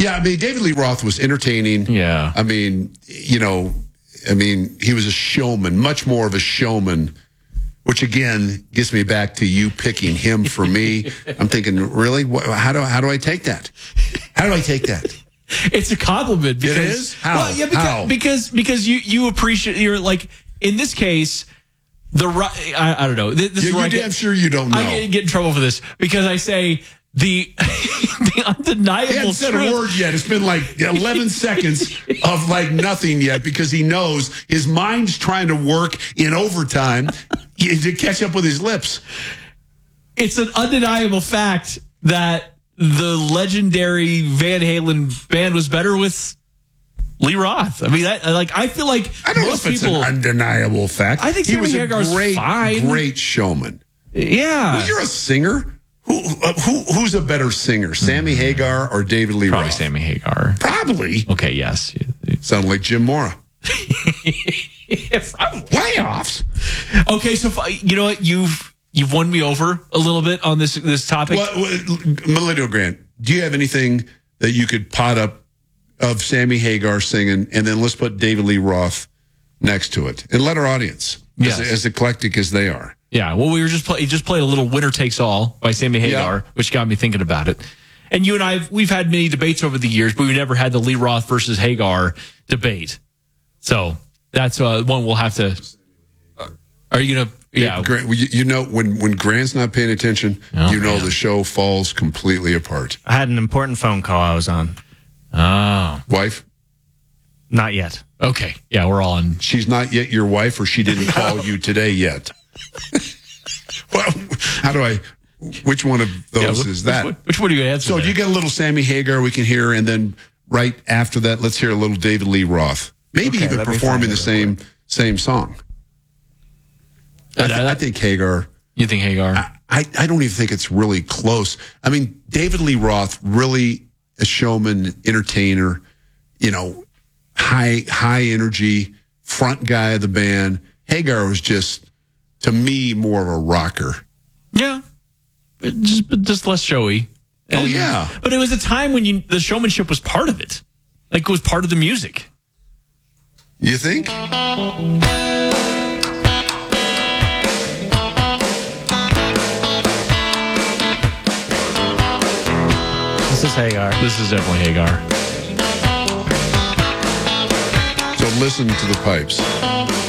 Yeah, I mean, David Lee Roth was entertaining. Yeah. I mean, he was a showman, much more of a showman, which again gets me back to you picking him for me. I'm thinking, really? How do I take that? How do I take that? It's a compliment. Because, it is? How? Well, yeah, How? because you appreciate, you're like, in this case, I don't know. This is where You're damn sure you don't know. I get in trouble for this because I say the undeniable He hasn't said a word yet. It's been like 11 seconds of like nothing yet because he knows his mind's trying to work in overtime to catch up with his lips. It's an undeniable fact that the legendary Van Halen band was better with Lee Roth. I mean, I feel like I don't know most if it's people, an undeniable fact. I think he was a Hagar's fine. great showman. Yeah. Well, you're a singer. Who's a better singer, Sammy Hagar or David Lee Probably Roth? Sammy Hagar. Probably. Okay, yes. Sound like Jim Mora. Probably. Playoffs. Okay, so you know what? You've won me over a little bit on this topic. Millennial Grant, do you have anything that you could pot up of Sammy Hagar singing, and then let's put David Lee Roth next to it, and let our audience, as eclectic as they are. Yeah, well, we were just played a little "Winner Takes All" by Sammy Hagar, which got me thinking about it. And you and we've had many debates over the years, but we've never had the Lee Roth versus Hagar debate. So that's one we'll have to. Are you gonna? Yeah, Grant, you know when Grant's not paying attention, the show falls completely apart. I had an important phone call I was on. Oh, Wife? Not yet. Okay, yeah, we're all on. She's not yet your wife, or she didn't call you today yet. Well, which one of those is that? Which one do you answer? So you get a little Sammy Hagar we can hear, and then right after that, let's hear a little David Lee Roth. Maybe even performing the same song. I think Hagar. You think Hagar? I don't even think it's really close. I mean, David Lee Roth, really a showman, entertainer, high energy, front guy of the band. Hagar was just, to me, more of a rocker. Yeah, just less showy. Oh, yeah. But it was a time when the showmanship was part of it. Like, it was part of the music. You think? This is Hagar. This is definitely Hagar. So listen to the pipes.